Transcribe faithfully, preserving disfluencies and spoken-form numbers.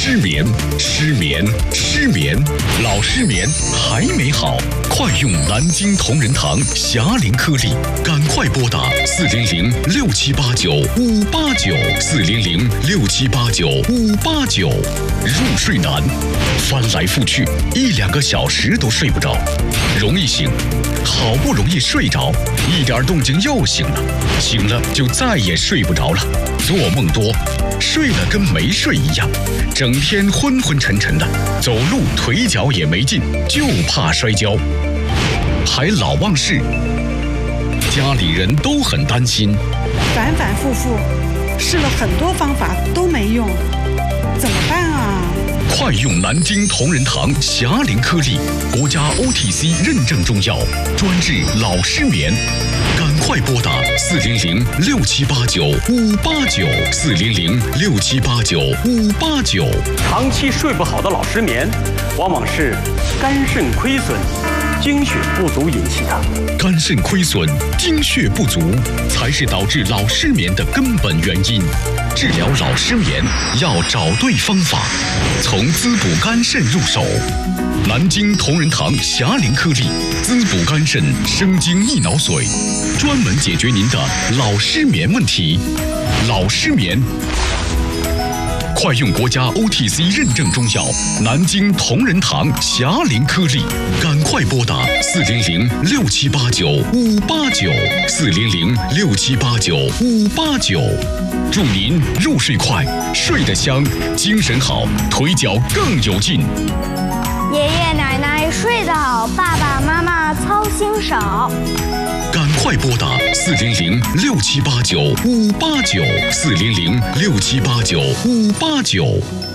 失眠，失眠，失眠，老失眠还没好，快用南京同仁堂霞龄颗粒，赶快拨打四零零六七八九五八九四零零六七八九五八九。入睡难，翻来覆去一两个小时都睡不着，容易醒，好不容易睡着，一点动静又醒了，醒了就再也睡不着了，做梦多，睡了跟没睡一样，整天昏昏沉沉的，走路腿脚也没劲，就怕摔跤，还老忘事，家里人都很担心， 反反复复试了很多方法都没用，怎么办啊？ 快用南京同仁堂霞龄颗粒，国家 O T C 认证中药，专治老失眠。赶快拨打四零零六七八九五八九四零零六七八九五八九。 长期睡不好的老失眠，往往是肝肾亏损、精血不足引起的。 肝肾亏损、精血不足才是导致老失眠的根本原因。治疗老失眠要找对方法，从滋补肝肾入手。南京同仁堂霞龄颗粒，滋补肝肾、生津益脑髓，专门解决您的老失眠问题。老失眠，快用国家 O T C 认证中药南京同仁堂霞龄颗粒，赶快拨打四零零六七八九五八九四零零六七八九五八九。祝您入睡快，睡得香，精神好，腿脚更有劲。 爷爷奶奶睡得好，爸爸妈妈操心少。 赶快拨打四零零六七八九五八九四零零六七八九五八九。